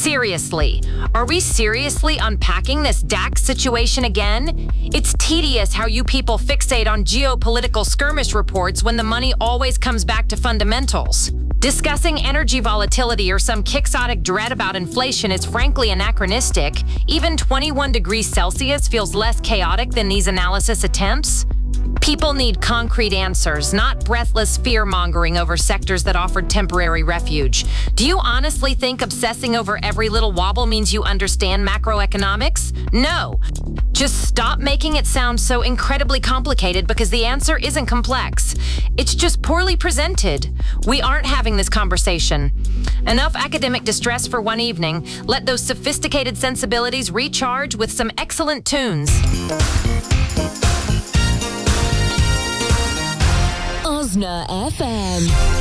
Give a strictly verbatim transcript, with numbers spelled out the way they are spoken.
Seriously, are we seriously unpacking this Dax situation again? It's tedious how you people fixate on geopolitical skirmish reports when the money always comes back to fundamentals. Discussing energy volatility or some quixotic dread about inflation is frankly anachronistic. Even twenty-one degrees Celsius feels less chaotic than these analysis attempts. People need concrete answers, not breathless fear-mongering over sectors that offered temporary refuge. Do you honestly think obsessing over every little wobble means you understand macroeconomics? No. Just stop making it sound so incredibly complicated because the answer isn't complex. It's just poorly presented. We aren't having this conversation. Enough academic distress for one evening. Let those sophisticated sensibilities recharge with some excellent tunes. Osna F M.